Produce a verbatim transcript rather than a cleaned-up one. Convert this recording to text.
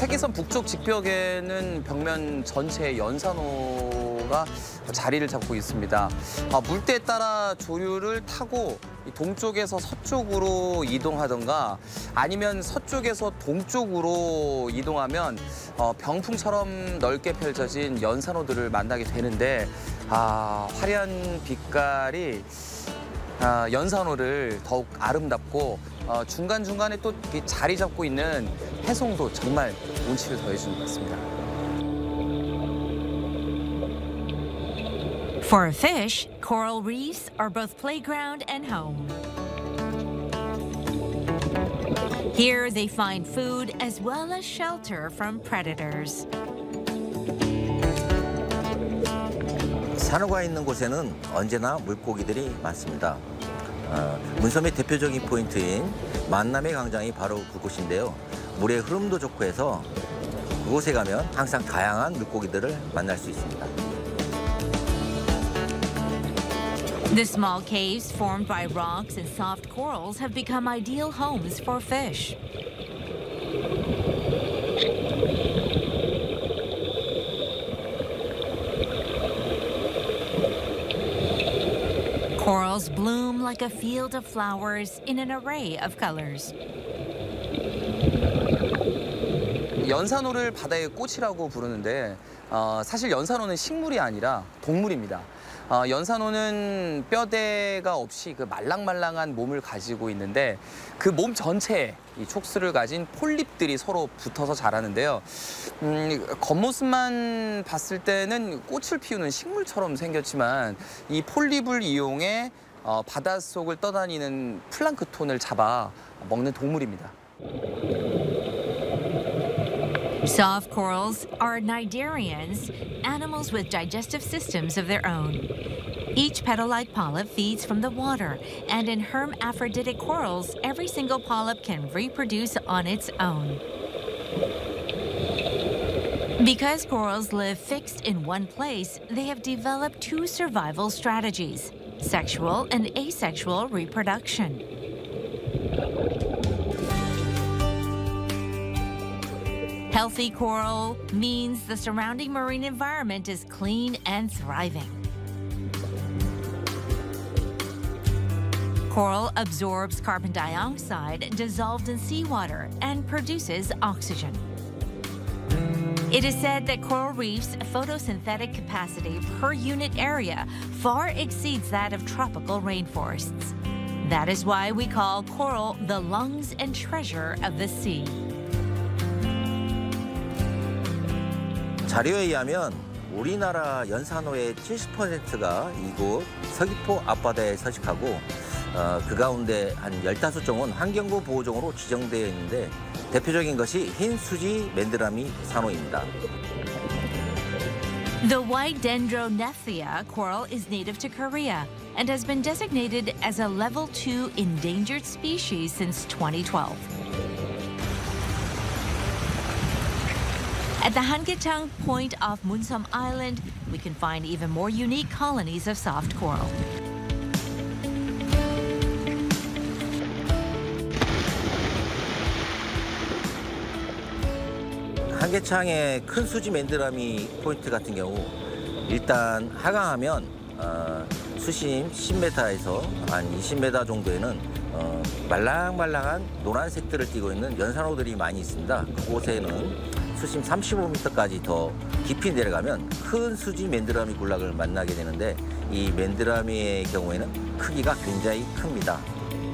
세계선 북쪽 직벽에는 벽면 전체에 연산호가 자리를 잡고 있습니다. 아, 물때에 따라 조류를 타고 동쪽에서 서쪽으로 이동하던가 아니면 서쪽에서 동쪽으로 이동하면 어, 병풍처럼 넓게 펼쳐진 연산호들을 만나게 되는데 아, 화려한 빛깔이 아, 연산호를 더욱 아름답고 어, 중간중간에 또 자리 잡고 있는 해송도 정말 운치를 더해주는 것 같습니다. For a fish, coral reefs are both playground and home. Here they find food as well as shelter from predators. 산호가 있는 곳에는 언제나 물고기들이 많습니다. 어, 문섬의 대표적인 포인트인 만남의 광장이 바로 그곳인데요. 물의 흐름도 좋고 해서 그곳에 가면 항상 다양한 물고기들을 만날 수 있습니다. The small caves formed by rocks and soft corals have become ideal homes for fish. Corals bloom like a field of flowers in an array of colors. 연산호를 바다의 꽃이라고 부르는데 어, 사실 연산호는 식물이 아니라 동물입니다. 어, 연산호는 뼈대가 없이 그 말랑말랑한 몸을 가지고 있는데 그 몸 전체에 이 촉수를 가진 폴립들이 서로 붙어서 자라는데요. 음, 겉모습만 봤을 때는 꽃을 피우는 식물처럼 생겼지만 이 폴립을 이용해 어, 바닷속을 떠다니는 플랑크톤을 잡아 먹는 동물입니다. Soft corals are cnidarians, animals with digestive systems of their own. Each petal-like polyp feeds from the water, and in hermaphroditic corals, every single polyp can reproduce on its own. Because corals live fixed in one place, they have developed two survival strategies: sexual and asexual reproduction. Healthy coral means the surrounding marine environment is clean and thriving. Coral absorbs carbon dioxide dissolved in seawater and produces oxygen. It is said that coral reefs' photosynthetic capacity per unit area far exceeds that of tropical rainforests. That is why we call coral the lungs and treasure of the sea. 자료에 의하면 우리나라 연산호의 칠십 퍼센트가 이곳 서귀포 앞바다에 서식하고 어, 그 가운데 한 열다섯 종은 환경부 보호종으로 지정되어 있는데 대표적인 것이 흰 수지 맨드라미 산호입니다. The white Dendronethia coral is native to Korea and has been designated as a level two endangered species since twenty twelve. At the Hangetang point off Munsum Island, we can find even more unique colonies of soft coral. 한계창의 큰 수지 맨드라미 포인트 같은 경우 일단 하강하면 어, 수심 십 미터에서 한 이십 미터 정도에는 어, 말랑말랑한 노란색들을 띠고 있는 연산호들이 많이 있습니다. 그곳에는 수심 삼십오 미터까지 더 깊이 내려가면 큰 수지 맨드라미 군락을 만나게 되는데 이 맨드라미의 경우에는 크기가 굉장히 큽니다.